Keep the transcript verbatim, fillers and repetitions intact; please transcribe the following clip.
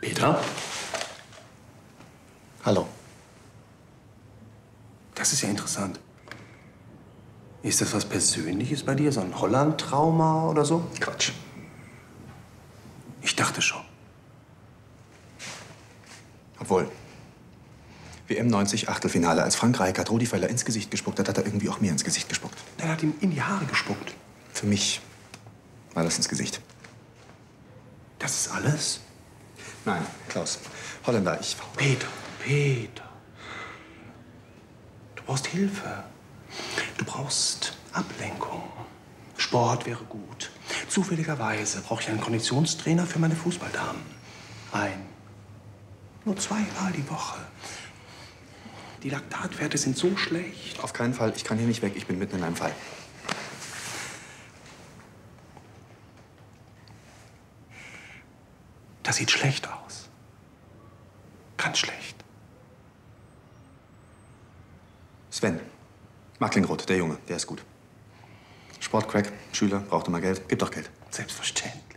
Peter? Hallo. Das ist ja interessant. Ist das was Persönliches bei dir? So ein Holland-Trauma oder so? Quatsch. Ich dachte schon. Obwohl, W M neunzig, Achtelfinale, als Frank Rijkaard Rudi Völler ins Gesicht gespuckt hat, hat er irgendwie auch mir ins Gesicht gespuckt. Er hat ihm in die Haare gespuckt. Für mich war das ins Gesicht. Das ist alles? Nein, Klaus. Holländer, ich... Peter, Peter. Du brauchst Hilfe. Du brauchst Ablenkung. Sport wäre gut. Zufälligerweise brauche ich einen Konditionstrainer für meine Fußballdamen. Ein. Nur zweimal die Woche. Die Laktatwerte sind so schlecht. Auf keinen Fall, ich kann hier nicht weg, ich bin mitten in einem Fall. Das sieht schlecht aus. Ganz schlecht. Sven. Marklingroth, der Junge, der ist gut. Sportcrack, Schüler, braucht immer Geld. Gib doch Geld. Selbstverständlich.